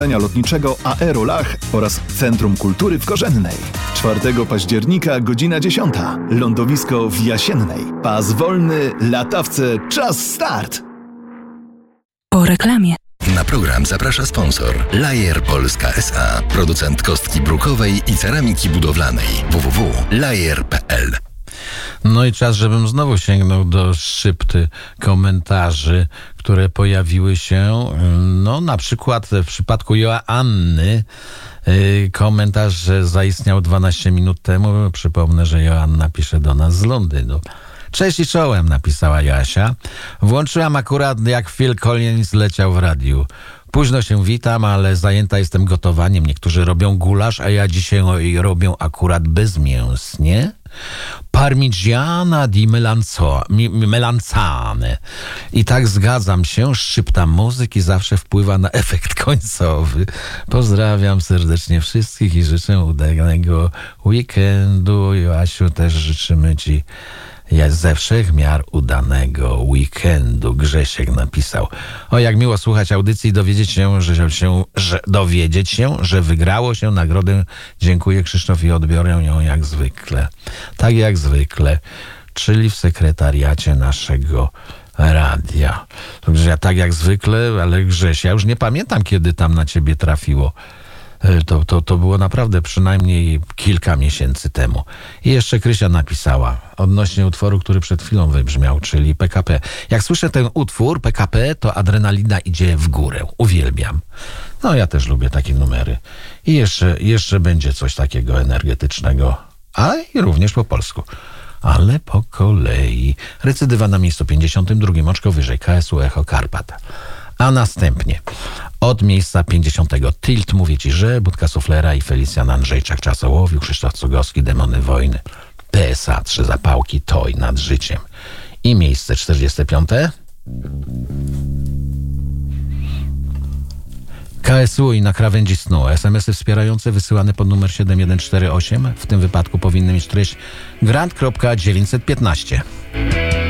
lotniczego Aerolach oraz Centrum Kultury w Korzennej. 4 października, godzina 10. Lądowisko w Jasiennej. Pas wolny, latawce, czas start! Po reklamie. Na program zaprasza sponsor Lajer Polska S.A. Producent kostki brukowej i ceramiki budowlanej. www.lajer.pl. No i czas, żebym znowu sięgnął do szczypty komentarzy, które pojawiły się, no na przykład w przypadku Joanny, komentarz, że zaistniał 12 minut temu. Przypomnę, że Joanna pisze do nas z Londynu. Cześć i czołem, napisała Jasia. Włączyłam akurat, jak Phil Collins leciał w radiu. Późno się witam, ale zajęta jestem gotowaniem. Niektórzy robią gulasz, a ja dzisiaj robię akurat bezmięsnie. Parmigiana di melanzane. I tak zgadzam się, szczypta muzyki zawsze wpływa na efekt końcowy. Pozdrawiam serdecznie wszystkich i życzę udanego weekendu. Joasiu, też życzymy ci ze wszech miar udanego weekendu. Grzesiek napisał. O, jak miło słuchać audycji i dowiedzieć się, że wygrało się nagrodę. Dziękuję, Krzysztof, i odbiorę ją jak zwykle. Tak jak zwykle, czyli w sekretariacie naszego radia. Także ja tak jak zwykle, ale Grześ, ja już nie pamiętam, kiedy tam na ciebie trafiło. To było naprawdę przynajmniej kilka miesięcy temu. I jeszcze Krysia napisała odnośnie utworu, który przed chwilą wybrzmiał, czyli PKP. Jak słyszę ten utwór PKP, to adrenalina idzie w górę. Uwielbiam. No ja też lubię takie numery. I jeszcze będzie coś takiego energetycznego, a i również po polsku. Ale po kolei. Recydywa na miejscu 52, oczko wyżej, KSU Echo Karpat. A następnie od miejsca 50. Tilt, mówię ci, że Budka Suflera i Felicjan Andrzejczak, Czasołowiu, Krzysztof Cugowski, Demony Wojny, PSA, 3 zapałki, Toj nad życiem. I miejsce 45. KSU i na krawędzi snu. SMS-y wspierające wysyłane pod numer 7148. W tym wypadku powinny mieć treść grant.915.